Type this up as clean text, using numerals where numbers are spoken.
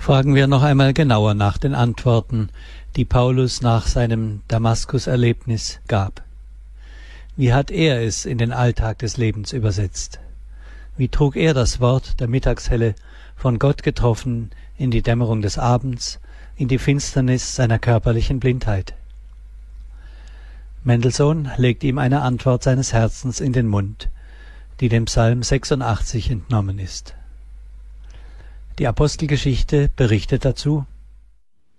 Fragen wir noch einmal genauer nach den Antworten, die Paulus nach seinem Damaskus-Erlebnis gab. Wie hat er es in den Alltag des Lebens übersetzt? Wie trug er das Wort der Mittagshelle, von Gott getroffen, in die Dämmerung des Abends, in die Finsternis seiner körperlichen Blindheit? Mendelssohn legt ihm eine Antwort seines Herzens in den Mund, die dem Psalm 86 entnommen ist. Die Apostelgeschichte berichtet dazu: